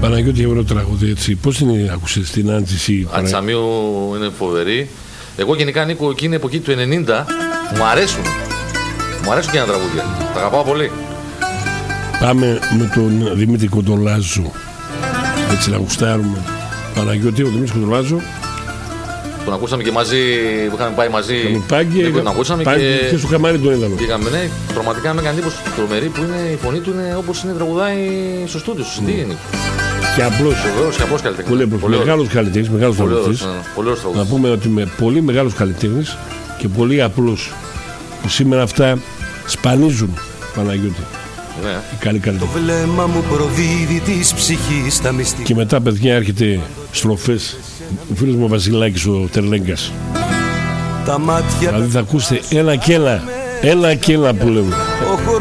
Παναγιώτη, για ωραίο τραγούδι, έτσι. Πώς την άκουσες την Άντζηση? Αντσαμίου είναι φοβερή. Εγώ γενικά, Νίκο, εκείνη η εποχή του 90 μου αρέσουν. Μου αρέσουν και ένα τραγούδια. Τα αγαπάω πολύ. Πάμε με τον Δημήτρη Κοντολάζο. Έτσι να γουστάρουμε. Παναγιώτη, ο Δημήτρης Κοντολάζο. Τον ακούσαμε και μαζί, που είχαμε πάει μαζί. Τον ακούσαμε και στο καμάρι τον είδαμε. Πήγαμε, ναι, πραγματικά με έκανε εντύπωση τρομερή που είναι, η φωνή του είναι όπως είναι τραγουδάει στο στούντιο, στο CD. Και απλώς. Βεβαίως, και απλώς καλλιτέχνης. Μεγάλος καλλιτέχνης, μεγάλος τραγουδιστής. Να πούμε ότι με πολύ μεγάλος καλλιτέχνης και πολύ απλός. Που σήμερα αυτά σπανίζουν, Παναγιώτη. Ναι. Καλή καλλιτέχνη. Το βλέμμα μου προδίδει της ψυχής τα μυστικά. Και μετά, παιδιά, έρχεται στροφές. Ο φίλος μου ο Βασιλάκης, ο Τερλέγκας. Τα μάτια. Δηλαδή θα ακούσετε ένα και ένα που λέμε.